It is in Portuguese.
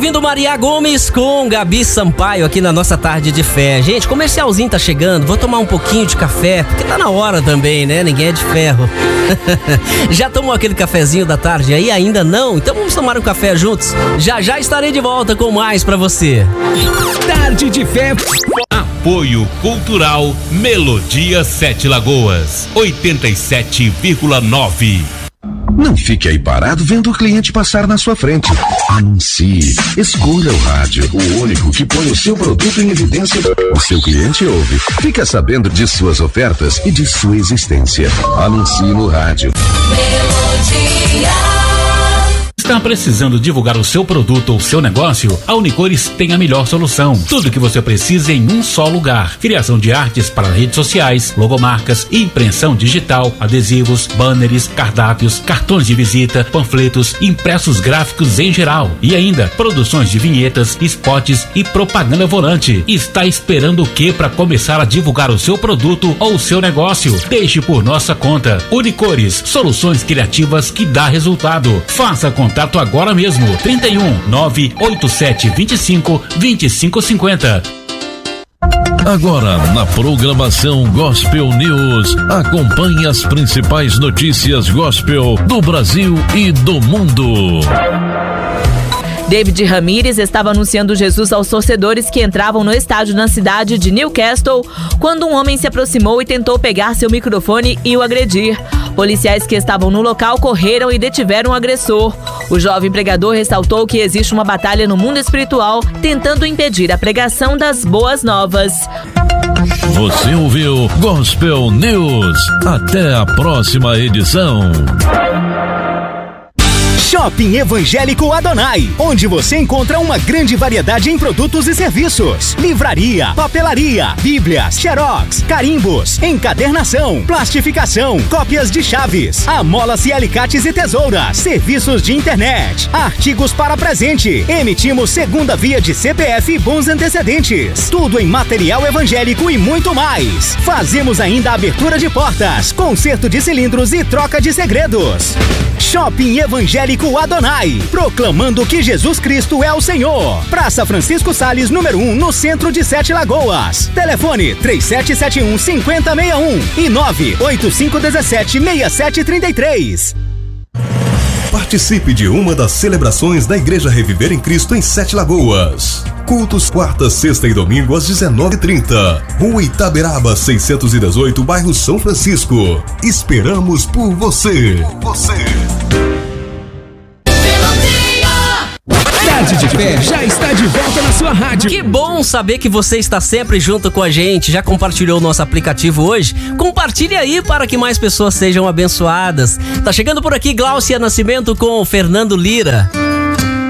ouvindo Maria Gomes com Gabi Sampaio aqui na nossa tarde de fé. Gente, comercialzinho tá chegando, vou tomar um pouquinho de café, porque tá na hora também, né? Ninguém é de ferro. Já tomou aquele cafezinho da tarde aí? Ainda não? Então vamos tomar um café juntos? Já estarei de volta com mais pra você. Tarde de fé. Apoio Cultural Melodia Sete Lagoas, 87,9. Não fique aí parado vendo o cliente passar na sua frente. Anuncie. Escolha o rádio, o único que põe o seu produto em evidência. O seu cliente ouve. Fica sabendo de suas ofertas e de sua existência. Anuncie no rádio. Melodia. Está precisando divulgar o seu produto ou seu negócio? A Unicores tem a melhor solução. Tudo que você precisa em um só lugar. Criação de artes para redes sociais, logomarcas, impressão digital, adesivos, banners, cardápios, cartões de visita, panfletos, impressos gráficos em geral. E ainda, produções de vinhetas, spots e propaganda volante. Está esperando o que para começar a divulgar o seu produto ou o seu negócio? Deixe por nossa conta. Unicores, soluções criativas que dá resultado. Faça contato agora mesmo. 31 987 25 2550. Agora, na programação Gospel News, acompanhe as principais notícias gospel do Brasil e do mundo. David Ramírez estava anunciando Jesus aos torcedores que entravam no estádio na cidade de Newcastle quando um homem se aproximou e tentou pegar seu microfone e o agredir. Policiais que estavam no local correram e detiveram o agressor. O jovem pregador ressaltou que existe uma batalha no mundo espiritual tentando impedir a pregação das boas novas. Você ouviu Gospel News. Até a próxima edição. Shopping Evangélico Adonai, onde você encontra uma grande variedade em produtos e serviços. Livraria, papelaria, bíblias, xerox, carimbos, encadernação, plastificação, cópias de chaves, amolas e alicates e tesouras, serviços de internet, artigos para presente. Emitimos segunda via de CPF e bons antecedentes. Tudo em material evangélico e muito mais. Fazemos ainda a abertura de portas, conserto de cilindros e troca de segredos. Shopping Evangélico Adonai, proclamando que Jesus Cristo é o Senhor. Praça Francisco Salles, número 1, no centro de Sete Lagoas. Telefone 3771-5061 e 98517-6733. Participe de uma das celebrações da Igreja Reviver em Cristo em Sete Lagoas. Cultos quarta, sexta e domingo às 19h30. Rua Itaberaba 618, bairro São Francisco. Esperamos por você. Tarde de Fé já está de volta na sua rádio. Que bom saber que você está sempre junto com a gente. Já compartilhou o nosso aplicativo hoje? Compartilhe aí para que mais pessoas sejam abençoadas. Tá chegando por aqui Gláucia Nascimento com Fernando Lira.